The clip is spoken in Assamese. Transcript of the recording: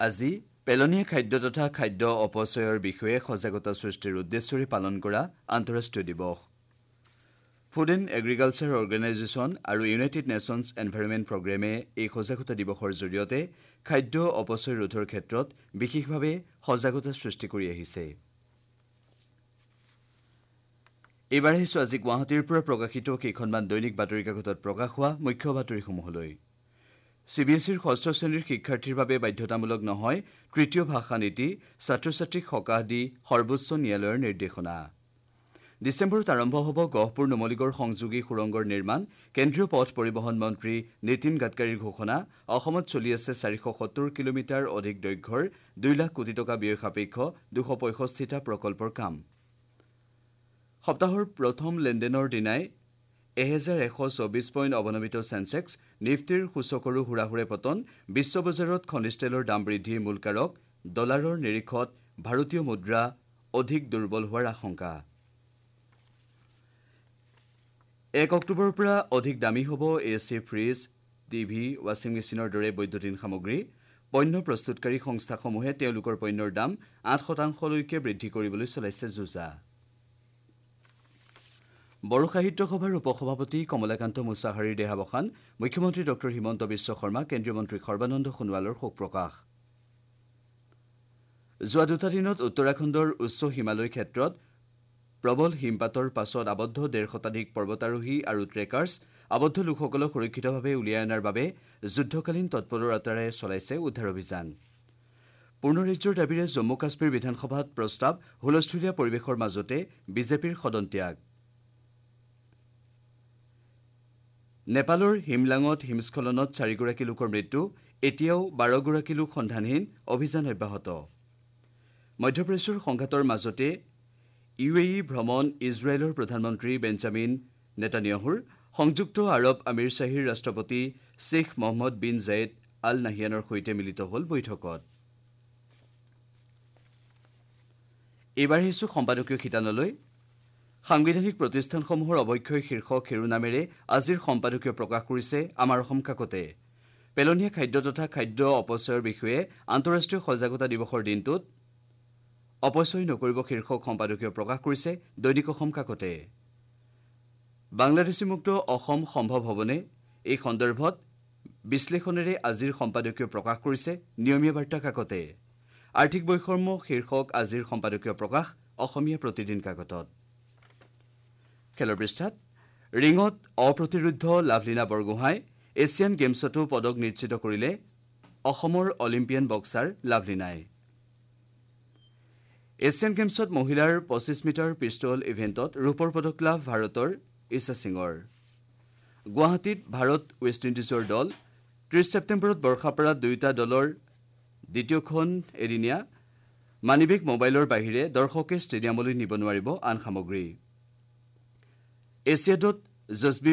আজি পেলনীয়া খাদ্য তথা খাদ্য অপচয়ৰ বিষয়ে সজাগতা সৃষ্টিৰ উদ্দেশ্যৰে পালন কৰা আন্তঃৰাষ্ট্ৰীয় দিৱস। ফুড এণ্ড এগ্ৰিকালচাৰ অৰ্গেনাইজেশ্যন আৰু ইউনাইটেড নেশ্যনছ এনভাইৰনমেণ্ট প্ৰগ্ৰেমে এই সজাগতা দিৱসৰ জৰিয়তে খাদ্য অপচয় ৰোধৰ ক্ষেত্ৰত বিশেষভাৱে সজাগতা সৃষ্টি কৰি আহিছে। এইবাৰ আহিছোঁ আজি গুৱাহাটীৰ পৰা প্ৰকাশিত কেইখনমান দৈনিক বাতৰি কাকতত প্ৰকাশ হোৱা মুখ্য বাতৰিসমূহলৈ। CBSEৰ ষষ্ঠ শ্ৰেণীৰ শিক্ষাৰ্থীৰ বাবে বাধ্যতামূলক নহয় তৃতীয় ভাষা নীতি, ছাত্ৰ ছাত্ৰীক সকাহ দি সৰ্বোচ্চ ন্যায়ালয়ৰ নিৰ্দেশনা। ডিচেম্বৰত আৰম্ভ হ'ব গহপুৰ নুমলীগড় সংযোগী সুৰংগৰ নিৰ্মাণ। কেন্দ্ৰীয় পথ পৰিবহণ মন্ত্ৰী নীতিন গাডকাৰীৰ ঘোষণা। অসমত চলি আছে 470 কিলোমিটাৰ অধিক দৈৰ্ঘ্যৰ 2 লাখ কোটি টকা ব্যয় সাপেক্ষ 265টা প্ৰকল্পৰ কাম। সপ্তাহৰ প্ৰথম লেনদেনৰ দিনাই 1124 পইণ্ট অৱনমিত চেন্সেক্স, নিফটিৰ সূচকৰো হুৰাহুৰে পতন। বিশ্ব বজাৰত খনিজ তেলৰ দাম বৃদ্ধিৰ মূল কাৰক। ডলাৰৰ নিৰিখত ভাৰতীয় মুদ্ৰা অধিক দুৰ্বল হোৱাৰ আশংকা। 1 অক্টোবৰৰ পৰা অধিক দামী হ'ব AC, ফ্ৰিজ, টিভি, ৱাছিং মেচিনৰ দৰে বৈদ্যুতিন সামগ্ৰী। পণ্য প্ৰস্তুতকাৰী সংস্থাসমূহে তেওঁলোকৰ পণ্যৰ দাম 8% বৃদ্ধি কৰিবলৈ চলাইছে যোজা। বড়ো সাহিত্য সভাৰ উপসভাপতি কমলাকান্ত মুছাহাৰীৰ দেহাৱসান। মুখ্যমন্ত্ৰী ডঃ হিমন্ত বিশ্ব শৰ্মা, কেন্দ্ৰীয় মন্ত্ৰী সৰ্বানন্দ সোণোৱালৰ শোক প্ৰকাশ। যোৱা 2টা দিনত উত্তৰাখণ্ডৰ উচ্চ হিমালয় ক্ষেত্ৰত প্ৰবল হিমপাতৰ পাছত আবদ্ধ 1.5 শতাধিক পৰ্বতাৰোহী আৰু ট্ৰেকাৰ্ছ। আবদ্ধ লোকসকলক সুৰক্ষিতভাৱে উলিয়াই অনাৰ বাবে যুদ্ধকালীন তৎপৰতাৰে চলাইছে উদ্ধাৰ অভিযান। পূৰ্ণ ৰাজ্যৰ দাবীৰে জম্মু কাশ্মীৰ বিধানসভাত প্ৰস্তাৱ। হুলস্থুলীয়া পৰিৱেশৰ মাজতে বিজেপিৰ সদন ত্যাগ। নেপালৰ হিমলাঙত হিমস্খলনত 4গৰাকী লোকৰ মৃত্যু। এতিয়াও 12গৰাকী লোক সন্ধানহীন। অভিযান অব্যাহত। মধ্যপ্ৰাচ্যৰ সংঘাতৰ মাজতে UAE ভ্ৰমণ ইজৰাইলৰ প্ৰধানমন্ত্ৰী বেঞ্জামিন নেতানিয়াহুৰ। সংযুক্ত আৰৱ আমিৰশ্বাহীৰ ৰাষ্ট্ৰপতি শ্বেখ মহম্মদ বিন জায়েদ আল নাহিয়ানৰ সৈতে মিলিত হ'ল বৈঠকত। এইবাৰ আহিছোঁ সম্পাদকীয় শিতানলৈ। সাংবিধানিক প্ৰতিষ্ঠানসমূহৰ অৱক্ষয় শীৰ্ষক শিৰোনামেৰে আজিৰ সম্পাদকীয় প্ৰকাশ কৰিছে আমাৰ অসম কাকতে। পেলনীয়া খাদ্য তথা খাদ্য অপচয়ৰ বিষয়ে আন্তঃৰাষ্ট্ৰীয় সজাগতা দিৱসৰ দিনটোত অপচয় নকৰিব শীৰ্ষক সম্পাদকীয় প্ৰকাশ কৰিছে দৈনিক অসম কাকতে। বাংলাদেশী মুক্ত অসম সম্ভৱ হ'বনে? এই সন্দৰ্ভত বিশ্লেষণেৰে আজিৰ সম্পাদকীয় প্ৰকাশ কৰিছে নিয়মীয়া বাৰ্তা কাকতে। আৰ্থিক বৈষম্য শীৰ্ষক আজিৰ সম্পাদকীয় প্ৰকাশ অসমীয়া প্ৰতিদিন কাকতত। খেলৰ পৃষ্ঠাত ৰিঙত অপ্ৰতিৰোধ্য লাভলীনা বৰগোহাঁই। এছিয়ান গেমছতো পদক নিশ্চিত কৰিলে অসমৰ অলিম্পিয়ান বক্সাৰ লাভলীনাই। এছিয়ান গেমছত মহিলাৰ 25 মিটাৰ পিষ্টল ইভেণ্টত ৰূপৰ পদক লাভ ভাৰতৰ ঈশা সিঙৰ। গুৱাহাটীত ভাৰত ৱেষ্ট ইণ্ডিজৰ দল। 30 ছেপ্টেম্বৰত বৰ্ষাপাৰাত দুয়োটা দলৰ দ্বিতীয়খন এদিনীয়া। মানিবেগ মোবাইলৰ বাহিৰে দৰ্শকে ষ্টেডিয়ামলৈ নিব নোৱাৰিব আন সামগ্ৰী। এছিয়াডত জজবি